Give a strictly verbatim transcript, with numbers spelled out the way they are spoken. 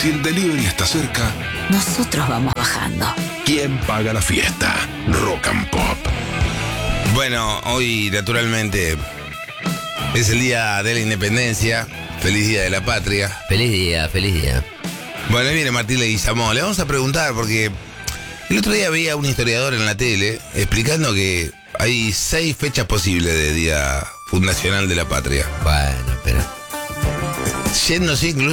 Si el delivery está cerca, nosotros vamos bajando. ¿Quién paga la fiesta? Rock and Pop. Bueno, hoy naturalmente es el día de la independencia. Feliz día de la patria. Feliz día, feliz día. Bueno, ahí viene Martín Leguizamón. Le vamos a preguntar porque el otro día veía a un historiador en la tele explicando que hay seis fechas posibles de Día Fundacional de la Patria. Bueno, pero... Yéndose incluso